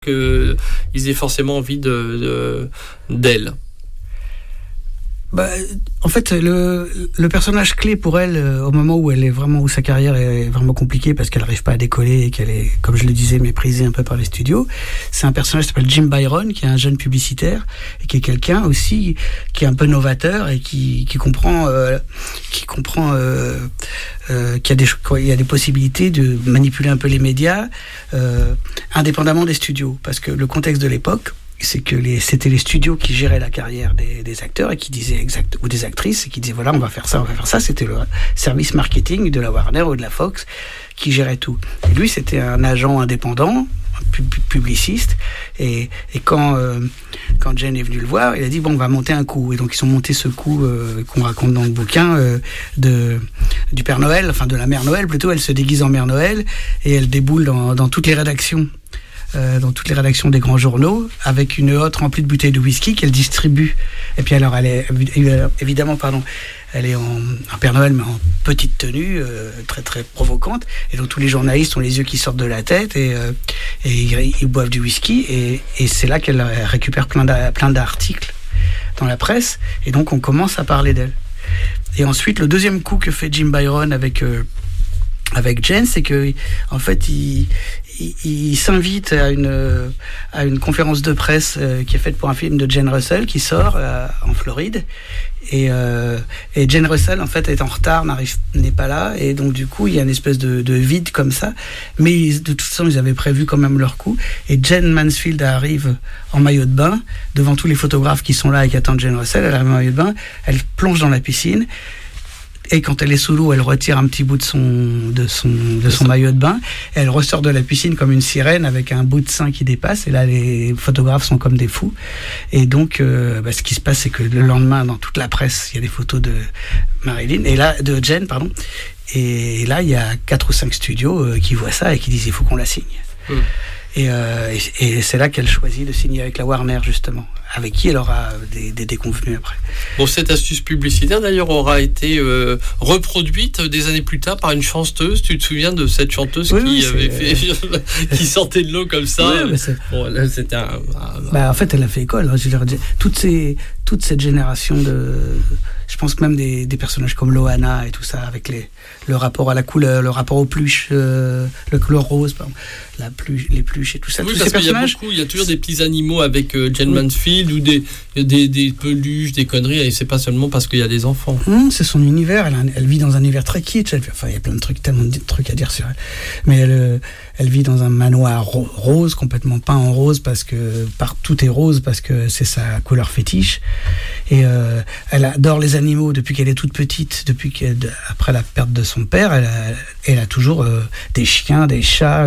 qu'ils aient forcément envie d'elle. En fait, le personnage clé pour elle, au moment où sa carrière est vraiment compliquée parce qu'elle n'arrive pas à décoller et qu'elle est, comme je le disais, méprisée un peu par les studios, c'est un personnage qui s'appelle Jim Byron, qui est un jeune publicitaire et qui est quelqu'un aussi qui est un peu novateur et qui comprend qu'il y a des possibilités de manipuler un peu les médias indépendamment des studios, parce que le contexte de l'époque, c'est que c'était les studios qui géraient la carrière des acteurs et qui disaient ou des actrices, et qui disaient voilà, on va faire ça. C'était le service marketing de la Warner ou de la Fox qui gérait tout. Et lui, c'était un agent indépendant, publiciste, et quand Jane est venue le voir, il a dit bon, on va monter un coup. Et donc ils ont monté ce coup qu'on raconte dans le bouquin du Père Noël, enfin de la Mère Noël plutôt. Elle se déguise en Mère Noël et elle déboule dans toutes les rédactions. Dans toutes les rédactions des grands journaux, avec une hotte remplie de bouteilles de whisky qu'elle distribue. Et puis alors, elle est évidemment, elle est en Père Noël, mais en petite tenue, très très provocante. Et donc tous les journalistes ont les yeux qui sortent de la tête et ils boivent du whisky. Et c'est là qu'elle récupère plein d'articles dans la presse. Et donc on commence à parler d'elle. Et ensuite, le deuxième coup que fait Jim Byron avec Jane, c'est que en fait il s'invite à une conférence de presse qui est faite pour un film de Jane Russell qui sort en Floride, et Jane Russell en fait est en retard, n'est pas là, et donc du coup il y a une espèce de vide comme ça, mais de toute façon ils avaient prévu quand même leur coup, et Jane Mansfield arrive en maillot de bain devant tous les photographes qui sont là et qui attendent Jane Russell. Elle arrive en maillot de bain, elle plonge dans la piscine. Et quand elle est sous l'eau, elle retire un petit bout de son maillot de bain. Elle ressort de la piscine comme une sirène avec un bout de sein qui dépasse. Et là, les photographes sont comme des fous. Et donc, ce qui se passe, c'est que le lendemain, dans toute la presse, il y a des photos de de Jane, pardon. Et là, il y a 4 ou 5 studios qui voient ça et qui disent il faut qu'on la signe. Et c'est là qu'elle choisit de signer avec la Warner, justement, avec qui elle aura des déconvenues après. Bon, cette astuce publicitaire, d'ailleurs, aura été reproduite des années plus tard par une chanteuse. Tu te souviens de cette chanteuse qui sortait de l'eau comme ça? Oui, là, c'était en fait, elle a fait école. Hein, je veux dire, toute cette génération je pense que même des personnages comme Loana et tout ça, avec le rapport à la couleur, le rapport aux pluches, le couleur rose, pardon, les pluches et tout ça. Oui, tous parce ces qu'il il y a toujours des petits animaux avec Jane Mansfield, ou des peluches, des conneries, et c'est pas seulement parce qu'il y a des enfants. C'est son univers, elle vit dans un univers très kitsch. Enfin, il y a plein de trucs, tellement de trucs à dire sur elle. Mais elle vit dans un manoir rose, complètement peint en rose, parce que tout est rose, parce que c'est sa couleur fétiche. Et elle adore les animaux depuis qu'elle est toute petite, après la perte de son père. Elle a toujours des chiens, des chats,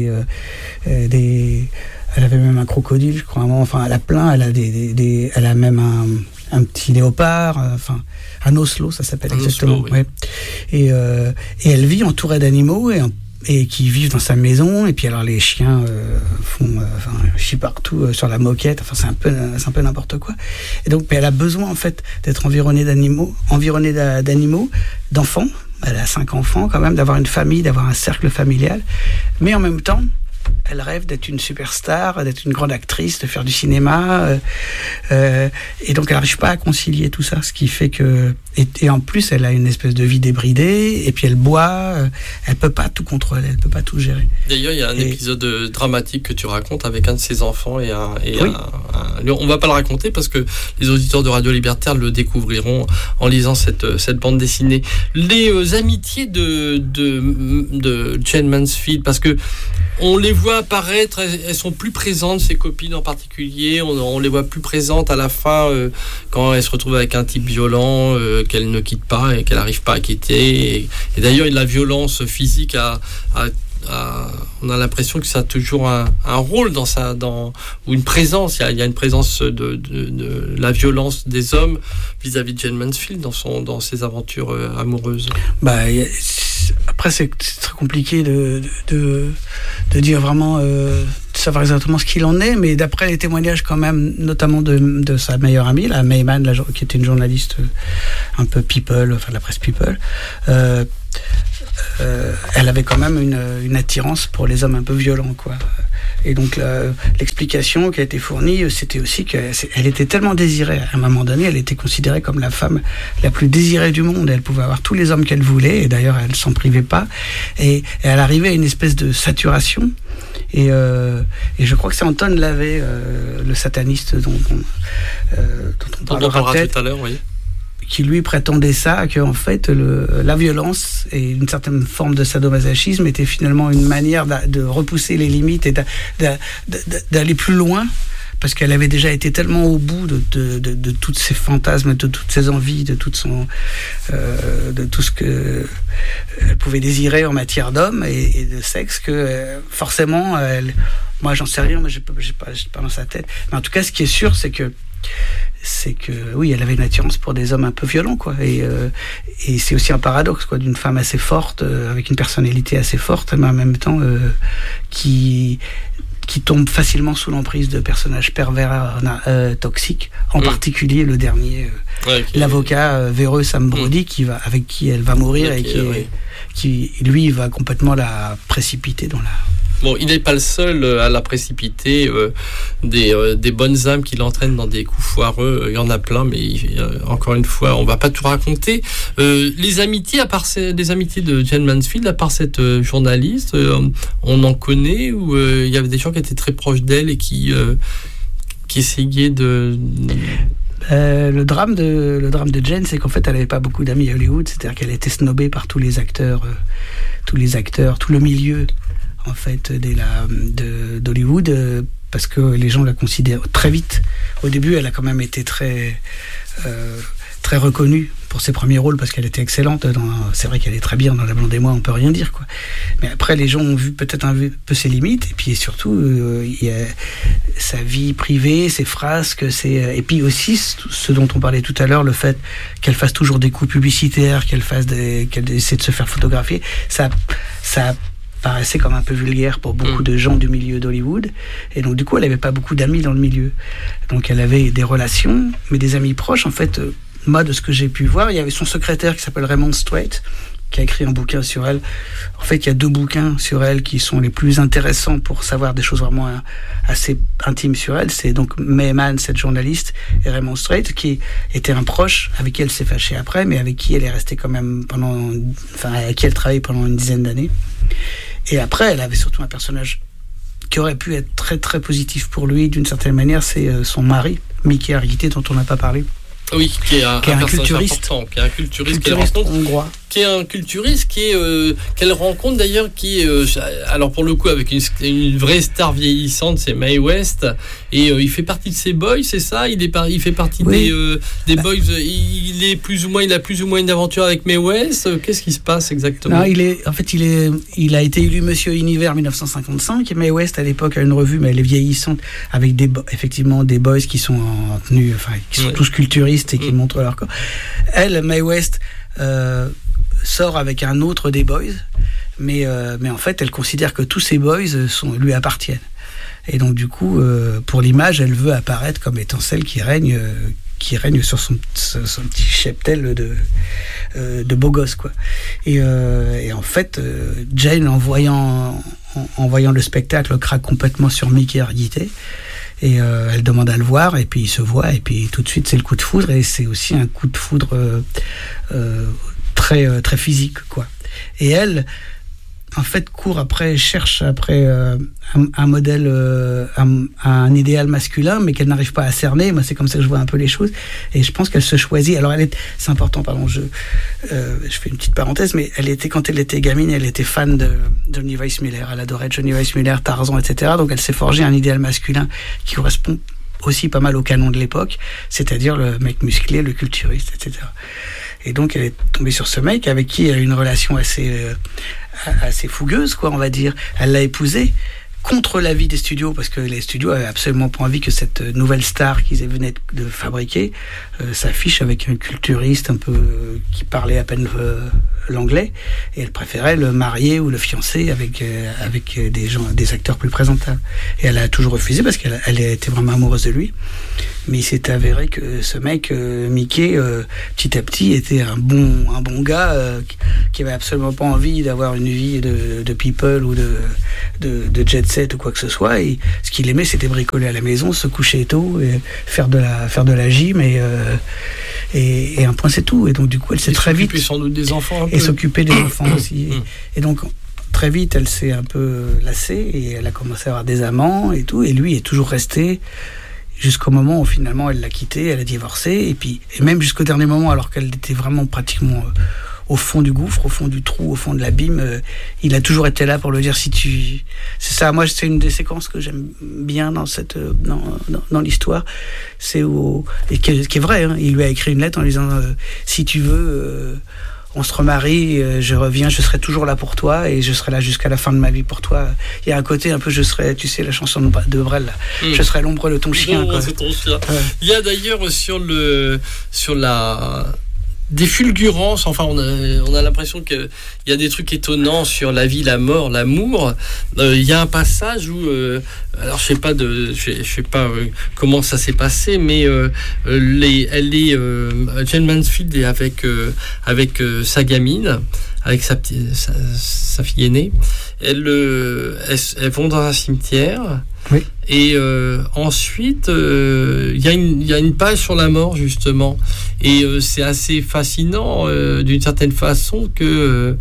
elle avait même un crocodile, je crois, à un moment. Enfin, elle a plein. Elle a même un petit léopard. Un oslo, ça s'appelle exactement. Oslo, oui. Ouais. Et elle vit entourée d'animaux et qui vivent dans sa maison. Et puis alors les chiens chient partout sur la moquette. Enfin, c'est un peu n'importe quoi. Et donc, elle a besoin en fait d'être environnée d'animaux, d'enfants. Elle a 5 enfants quand même, d'avoir une famille, d'avoir un cercle familial. Mais en même temps, elle rêve d'être une superstar, d'être une grande actrice, de faire du cinéma. Et donc, elle n'arrive pas à concilier tout ça. Ce qui fait que... Et en plus, elle a une espèce de vie débridée. Et puis, elle boit. Elle ne peut pas tout contrôler. Elle ne peut pas tout gérer. D'ailleurs, il y a un épisode dramatique que tu racontes avec un de ses enfants. Oui. On ne va pas le raconter parce que les auditeurs de Radio Libertaire le découvriront en lisant cette bande dessinée. Les amitiés de Jane Mansfield, parce que on les voit apparaître, elles sont plus présentes, ses copines en particulier, on les voit plus présentes à la fin quand elle se retrouve avec un type violent qu'elle ne quitte pas et qu'elle n'arrive pas à quitter. Et d'ailleurs, la violence physique on a l'impression que ça a toujours un rôle ou une présence. Il y a une présence de la violence des hommes vis-à-vis de Jane Mansfield dans ses aventures amoureuses. Après, c'est très compliqué de dire vraiment, de savoir exactement ce qu'il en est, mais d'après les témoignages quand même, notamment de sa meilleure amie, la Mayman, qui était une journaliste un peu people, enfin de la presse people, elle avait quand même une attirance pour les hommes un peu violents, quoi. Et donc l'explication qui a été fournie, c'était aussi qu'elle était tellement désirée. À un moment donné, elle était considérée comme la femme la plus désirée du monde. Elle pouvait avoir tous les hommes qu'elle voulait, et d'ailleurs, elle s'en privait pas. Et elle arrivait à une espèce de saturation. Et je crois que c'est Anton Lavey, le sataniste dont on parlera peut-être, tout à l'heure, oui, qui lui prétendait ça, que en fait la violence et une certaine forme de sadomasochisme était finalement une manière de repousser les limites et d'aller plus loin, parce qu'elle avait déjà été tellement au bout de tous ses fantasmes, de toutes ses envies, de tout ce que elle pouvait désirer en matière d'homme et de sexe, que forcément moi j'en sais rien, mais j'ai pas dans sa tête, mais en tout cas ce qui est sûr, c'est que oui, elle avait une attirance pour des hommes un peu violents, quoi. Et c'est aussi un paradoxe, quoi, d'une femme assez forte, avec une personnalité assez forte, mais en même temps qui tombe facilement sous l'emprise de personnages pervers, toxiques, en particulier le dernier, l'avocat véreux Sam Brody, avec qui elle va mourir, et qui lui va complètement la précipiter dans la... Bon, il n'est pas le seul à la précipiter. Des bonnes âmes qui l'entraînent dans des coups foireux, il y en a plein, mais encore une fois, on va pas tout raconter. Les amitiés, des amitiés de Jayne Mansfield, à part cette journaliste, on en connaît, ou il y avait des gens qui étaient très proches d'elle et qui essayaient de... Le drame de Jayne, c'est qu'en fait, elle n'avait pas beaucoup d'amis à Hollywood, c'est-à-dire qu'elle était snobée par tous les acteurs, tout le milieu, en fait, d'Hollywood, parce que les gens la considèrent très vite. Au début, elle a quand même été très reconnue pour ses premiers rôles, parce qu'elle était excellente. C'est vrai qu'elle est très bien dans La Blonde et Moi, on peut rien dire, quoi. Mais après, les gens ont vu peut-être un peu ses limites, et puis surtout, il y a sa vie privée, ses frasques, et puis aussi ce dont on parlait tout à l'heure, le fait qu'elle fasse toujours des coups publicitaires, qu'elle essaie de se faire photographier, ça paraissait comme un peu vulgaire pour beaucoup de gens du milieu d'Hollywood, et donc du coup elle n'avait pas beaucoup d'amis dans le milieu, donc elle avait des relations, mais des amis proches, en fait. Moi, de ce que j'ai pu voir, il y avait son secrétaire qui s'appelle Raymond Strait, qui a écrit un bouquin sur elle. En fait, il y a 2 bouquins sur elle qui sont les plus intéressants pour savoir des choses vraiment assez intimes sur elle. C'est donc Mae Mann, cette journaliste, et Raymond Strait, qui était un proche, avec qui elle s'est fâchée après, mais avec qui elle est restée quand même avec qui elle travaillait pendant une dizaine d'années. Et après, elle avait surtout un personnage qui aurait pu être très très positif pour lui, d'une certaine manière, c'est son mari, Mickey Arguité, dont on n'a pas parlé. Oui, qui est un culturiste important, qui est un culturiste qu'elle rencontre, hongrois, qui est un culturiste qu'elle rencontre d'ailleurs, alors pour le coup avec une vraie star vieillissante, c'est Mae West, et il fait partie de ces boys, c'est ça, il fait partie des boys, il a plus ou moins une aventure avec Mae West. Qu'est-ce qui se passe exactement? Non, il a été élu Monsieur Univers 1955, et Mae West à l'époque a une revue, mais elle est vieillissante, avec effectivement des boys qui sont en tenue, qui sont tous culturistes et qui montrent leur corps. Elle, Mae West, sort avec un autre des boys, mais en fait elle considère que tous ces boys lui appartiennent, et donc du coup pour l'image elle veut apparaître comme étant celle qui règne sur son petit cheptel de beau gosse, quoi. Et en fait Jayne, en voyant le spectacle, craque complètement sur Mickey Arguité. Et elle demande à le voir, et puis ils se voient, et puis tout de suite c'est le coup de foudre, et c'est aussi un coup de foudre très très physique, quoi. Et elle, en fait, cherche après un modèle, un idéal masculin, mais qu'elle n'arrive pas à cerner. Moi, c'est comme ça que je vois un peu les choses, et je pense qu'elle se choisit. Alors, c'est important, pardon, je fais une petite parenthèse, mais quand elle était gamine, elle était fan de Johnny Weissmuller. Elle adorait Johnny Weissmuller, Tarzan, etc. Donc, elle s'est forgé un idéal masculin qui correspond aussi pas mal au canon de l'époque, c'est-à-dire le mec musclé, le culturiste, etc. Et donc, elle est tombée sur ce mec avec qui elle a eu une relation assez fougueuse, quoi, on va dire. Elle l'a épousé contre l'avis des studios, parce que les studios avaient absolument pas envie que cette nouvelle star qu'ils venaient de fabriquer s'affiche avec un culturiste un peu qui parlait à peine l'anglais, et elle préférait le marier ou le fiancer avec des acteurs plus présentables. Et elle a toujours refusé parce qu'elle était vraiment amoureuse de lui. Mais il s'est avéré que ce mec, Mickey, petit à petit, était un bon gars qui avait absolument pas envie d'avoir une vie de people ou de jet set ou quoi que ce soit. Et ce qu'il aimait, c'était bricoler à la maison, se coucher tôt, et faire de la gym et un point, c'est tout. Et donc du coup, elle s'est très vite sans doute des enfants un peu. Et s'occuper des enfants aussi. Et donc très vite, elle s'est un peu lassée et elle a commencé à avoir des amants et tout. Et lui est toujours resté jusqu'au moment où finalement elle l'a quitté, elle a divorcé, et même jusqu'au dernier moment, alors qu'elle était vraiment pratiquement au fond du gouffre, au fond du trou, au fond de l'abîme, il a toujours été là pour le dire. C'est ça, moi c'est une des séquences que j'aime bien dans l'histoire, et qui est vrai, hein. Il lui a écrit une lettre en lui disant si tu veux, on se remarie, je reviens, je serai toujours là pour toi et je serai là jusqu'à la fin de ma vie pour toi. Il y a un côté un peu, je serai, tu sais, la chanson de Brel, là. Je serai l'ombre de ton chien. C'est ton chien. Ouais. Il y a d'ailleurs sur la des fulgurances, enfin on a l'impression qu'il y a des trucs étonnants sur la vie, la mort, l'amour. Il y a un passage où alors je sais pas comment ça s'est passé, mais Jane Mansfield est avec sa gamine, avec sa fille aînée. Elles vont dans un cimetière. Oui. Et ensuite, il y a une page sur la mort, justement. Et c'est assez fascinant, d'une certaine façon, que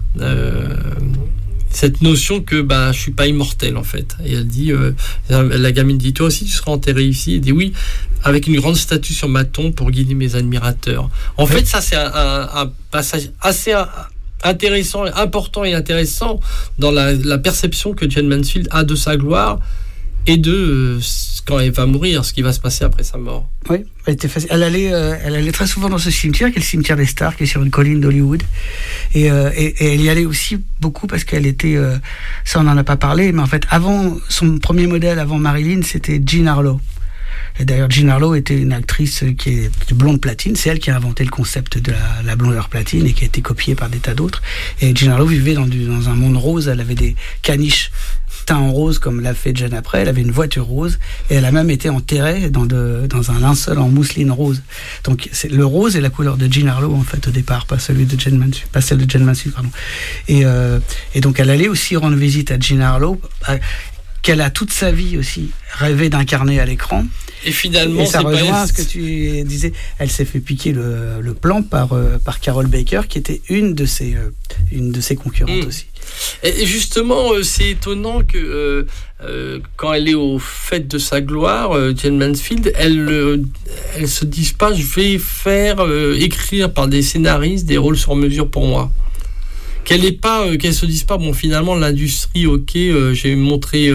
cette notion que je suis pas immortel, en fait. Et elle dit, la gamine dit, toi aussi tu seras enterré ici. Elle dit oui, avec une grande statue sur ma tombe pour guider mes admirateurs. En fait, ça c'est un passage assez intéressant, important et intéressant dans la perception que Jane Mansfield a de sa gloire et de quand elle va mourir, ce qui va se passer après sa mort. Oui, elle allait très souvent dans ce cimetière, qui est le cimetière des stars, qui est sur une colline d'Hollywood. Et elle y allait aussi beaucoup parce qu'elle était, ça on n'en a pas parlé, mais en fait, son premier modèle avant Marilyn, c'était Jean Harlow. Et d'ailleurs, Jean Harlow était une actrice qui est blonde platine. C'est elle qui a inventé le concept de la blondeur platine et qui a été copiée par des tas d'autres. Et Jean Harlow vivait dans un monde rose. Elle avait des caniches teints en rose comme l'a fait Jane après. Elle avait une voiture rose et elle a même été enterrée dans un linceul en mousseline rose. Donc le rose est la couleur de Jean Harlow en fait au départ, pas celle de Jane Mansfield, pardon. Et donc elle allait aussi rendre visite à Jean Harlow, qu'elle a toute sa vie aussi rêvé d'incarner à l'écran. Et finalement, ça rejoint ce que tu disais. Elle s'est fait piquer le plan par Carol Baker, qui était une de ses concurrentes aussi. Et justement, c'est étonnant que quand elle est au fait de sa gloire, Jane Mansfield, elle se dise pas, je vais faire écrire par des scénaristes des rôles sur mesure pour moi. Qu'elle se dise pas, bon, finalement, l'industrie, j'ai montré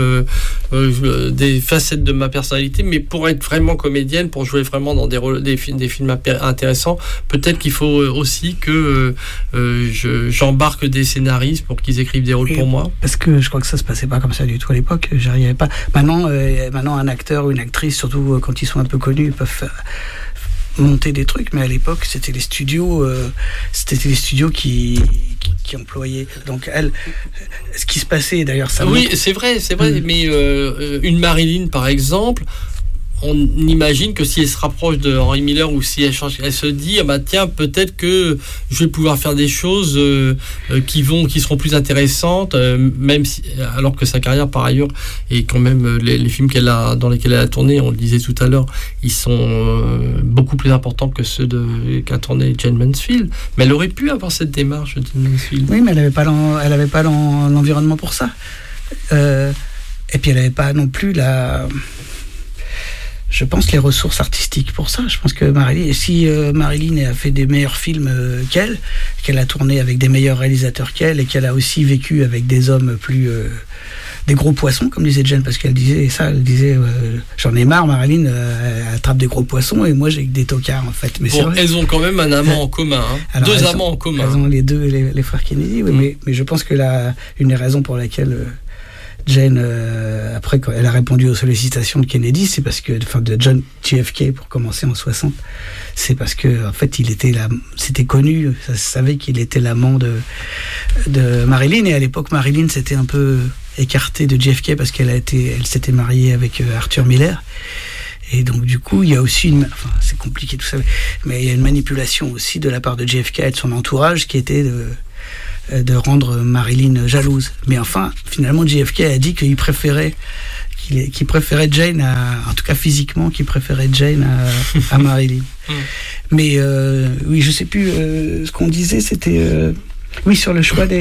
des facettes de ma personnalité, mais pour être vraiment comédienne, pour jouer vraiment dans des films intéressants, peut-être qu'il faut aussi que j'embarque des scénaristes pour qu'ils écrivent des rôles pour moi. Parce que je crois que ça se passait pas comme ça du tout à l'époque, j'arrivais pas. Maintenant, un acteur ou une actrice, surtout quand ils sont un peu connus, ils peuvent monter des trucs, mais à l'époque c'était les studios qui employaient. Donc ce qui se passait d'ailleurs, ça oui, c'est vrai, mais une Marilyn par exemple, on imagine que si elle se rapproche de Henry Miller ou si elle se dit tiens, peut-être que je vais pouvoir faire des choses qui seront plus intéressantes, même si, alors que sa carrière par ailleurs et quand même les films dans lesquels elle a tourné, on le disait tout à l'heure, ils sont beaucoup plus importants que ceux qu'a tourné Jane Mansfield. Mais elle aurait pu avoir cette démarche, Jane Mansfield. Oui, mais elle avait pas l'environnement pour ça. Et puis elle avait pas non plus je pense les ressources artistiques pour ça. Je pense que Marilyn a fait des meilleurs films qu'elle a tourné avec des meilleurs réalisateurs qu'elle, et qu'elle a aussi vécu avec des hommes plus des gros poissons, comme disait Jane, parce qu'elle disait j'en ai marre, Marilyn, elle attrape des gros poissons et moi j'ai des tocards en fait. Mais bon, elles ont quand même un amant en commun, hein. Deux amants en commun. Elles ont les frères Kennedy, oui, mais je pense que une des raisons pour laquelle Jane, après, quand elle a répondu aux sollicitations de Kennedy, c'est parce que, enfin, de John JFK pour commencer en 60, c'est parce que, en fait, c'était connu, ça se savait qu'il était l'amant de Marilyn, et à l'époque, Marilyn s'était un peu écartée de JFK parce elle s'était mariée avec Arthur Miller. Et donc, du coup, il y a aussi c'est compliqué tout ça, mais il y a une manipulation aussi de la part de JFK et de son entourage qui était de rendre Marilyn jalouse. Mais enfin, finalement, JFK a dit qu'il préférait Jane en tout cas physiquement, qu'il préférait Jane à Marilyn. Mais oui, je sais plus ce qu'on disait, c'était oui, sur le choix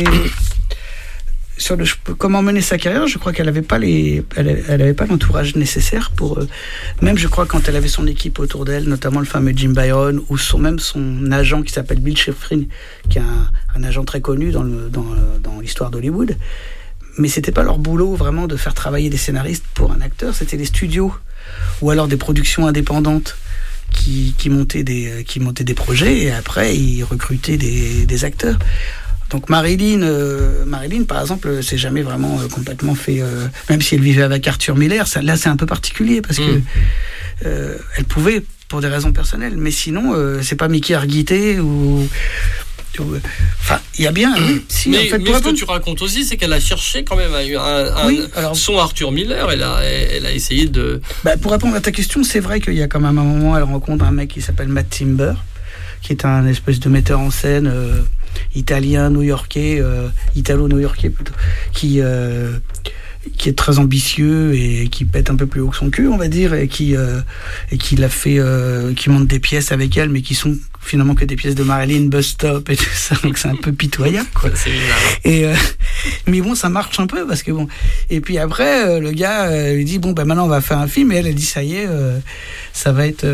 comment mener sa carrière. Je crois qu'elle avait pas l'entourage nécessaire pour même, je crois, quand elle avait son équipe autour d'elle, notamment le fameux Jim Byron ou son agent qui s'appelle Bill Schifrin, qui est un agent très connu dans l'histoire d'Hollywood. Mais c'était pas leur boulot vraiment de faire travailler des scénaristes pour un acteur, c'était les studios ou alors des productions indépendantes qui montaient des projets, et après ils recrutaient des acteurs. Donc Marilyn, par exemple, s'est jamais vraiment complètement fait, même si elle vivait avec Arthur Miller, là c'est un peu particulier parce que elle pouvait pour des raisons personnelles, mais sinon c'est pas Mickey Arguité ou enfin, il y a bien. Si, mais en fait, ce que tu racontes aussi, c'est qu'elle a cherché quand même son Arthur Miller. Elle a essayé de. Pour répondre à ta question, c'est vrai qu'il y a quand même un moment, elle rencontre un mec qui s'appelle Matt Timber, qui est un espèce de metteur en scène italien, new-yorkais, italo-new-yorkais plutôt, qui est très ambitieux et qui pète un peu plus haut que son cul, on va dire, et qui l'a fait, qui monte des pièces avec elle, mais qui sont finalement que des pièces de Marilyn, Bus Stop et tout ça, donc c'est un peu pitoyable, quoi. C'est et mais bon, ça marche un peu parce que bon. Et puis après, le gars lui dit maintenant on va faire un film, et elle dit ça y est, ça va être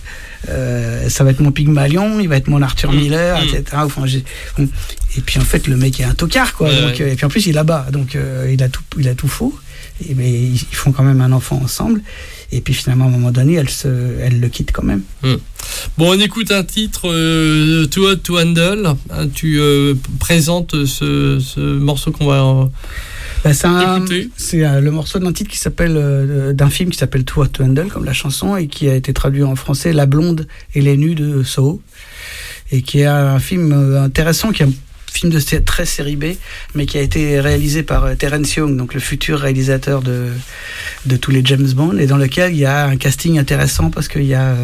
mon Pygmalion, il va être mon Arthur Miller, etc. Enfin, et puis en fait le mec est un tocard, quoi. Donc, et puis en plus il est là-bas, donc il a tout faux. Mais ils font quand même un enfant ensemble, et puis finalement à un moment donné elle le quitte quand même. Bon, on écoute un titre, Too Hot to Handle. Tu présentes ce morceau qu'on va écouter. C'est le morceau d'un titre qui s'appelle d'un film qui s'appelle Too Hot to Handle, comme la chanson, et qui a été traduit en français La blonde et les nus de Soho, et qui est un film intéressant, qui est un film de très série B, mais qui a été réalisé par Terence Young, donc le futur réalisateur de tous les James Bond, et dans lequel il y a un casting intéressant parce qu'il y a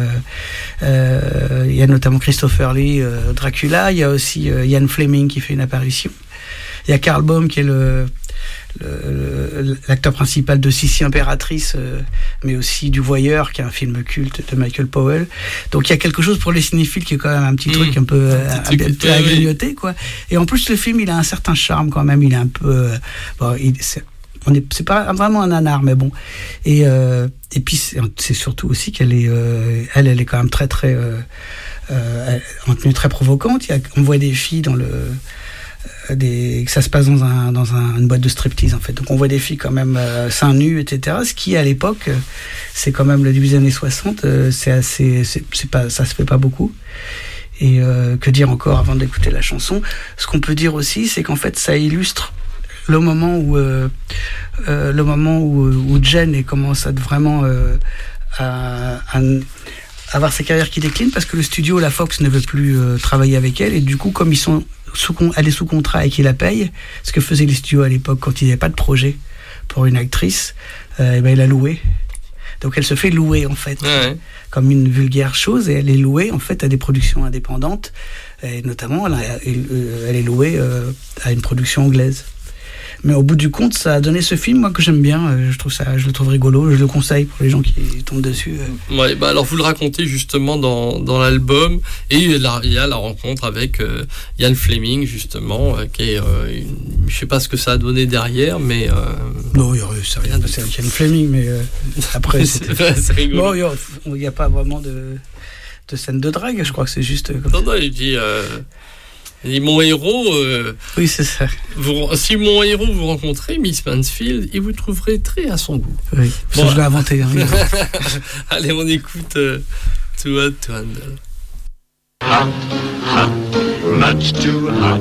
notamment Christopher Lee, Dracula, il y a aussi Ian Fleming qui fait une apparition, il y a Karl Baum qui est l'acteur principal de Sissi Impératrice, mais aussi du Voyeur, qui est un film culte de Michael Powell. Donc il y a quelque chose pour les cinéphiles qui est quand même un petit truc un peu à grignoter, quoi. Et en plus le film il a un certain charme quand même, il est un peu c'est pas vraiment un nanar, mais bon. Et puis c'est surtout aussi qu'elle est elle est quand même très très en tenue très provocante. On voit des filles dans que ça se passe dans une boîte de striptease, en fait. Donc on voit des filles quand même seins nus, etc. Ce qui à l'époque, c'est quand même le début des années 60, ça se fait pas beaucoup. Et que dire encore avant d'écouter la chanson? Ce qu'on peut dire aussi, c'est qu'en fait ça illustre le moment où Jane commence à vraiment avoir sa carrière qui décline, parce que le studio, la Fox, ne veut plus travailler avec elle, et du coup, comme elle est sous contrat et qu'ils la payent, ce que faisaient les studios à l'époque quand il n'y avait pas de projet pour une actrice, elle la louait. Donc elle se fait louer, en fait, comme une vulgaire chose, et elle est louée en fait à des productions indépendantes, et notamment elle est louée à une production anglaise. Mais au bout du compte, ça a donné ce film, moi, que j'aime bien. Je le trouve rigolo. Je le conseille pour les gens qui tombent dessus. Ouais, alors vous le racontez justement dans l'album, et il y a la rencontre avec Ian Fleming, justement, qui est, je sais pas ce que ça a donné derrière, mais non, c'est rien de avec Ian Fleming, mais après c'est rigolo. Non, il n'y a pas vraiment de scène de drague. Je crois que c'est juste. Non, il dit. Et mon héros, oui, c'est ça. Si mon héros vous rencontrez, Miss Mansfield, et vous trouverez très à son goût. Oui, bon, je l'ai inventé. Hein, allez, on écoute Too Hot to Handle. Hot, hot, much too hot.